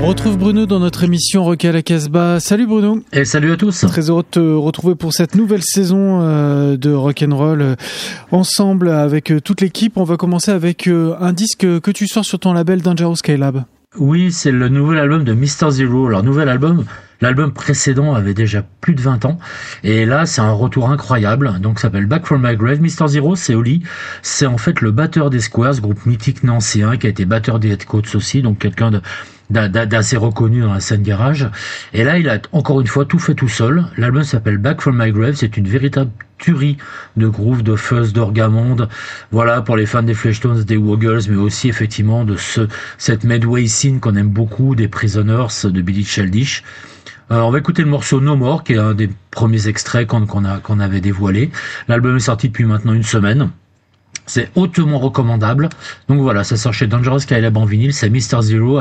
On retrouve Bruno dans notre émission Rock à la Casbah. Salut Bruno. Et salut à tous. Très heureux de te retrouver pour cette nouvelle saison de Rock'n'Roll ensemble avec toute l'équipe. On va commencer avec un disque que tu sors sur ton label Dangerous Skylab. Oui, c'est le nouvel album de Mr. Zero. Alors, nouvel album, l'album précédent avait déjà plus de 20 ans. Et là, c'est un retour incroyable. Donc, ça s'appelle Back from My Grave. Mr. Zero, c'est Oli. C'est en fait le batteur des Squares, groupe mythique nancéen, qui a été batteur des Headcoats aussi. Donc, quelqu'un d'assez reconnu dans la scène garage. Et là, il a encore une fois tout fait tout seul. L'album s'appelle Back from My Grave. C'est une véritable tuerie de groove, de fuzz, d'orgamonde. Voilà, pour les fans des Fleshtones, des Woggles, mais aussi effectivement de cette Medway scene qu'on aime beaucoup, des Prisoners, de Billy Childish. On va écouter le morceau No More, qui est un des premiers extraits qu'on avait dévoilé. L'album est sorti depuis maintenant une semaine. C'est hautement recommandable. Donc voilà, ça sort chez Dangerous Skylab en vinyle, c'est Mr. Zero.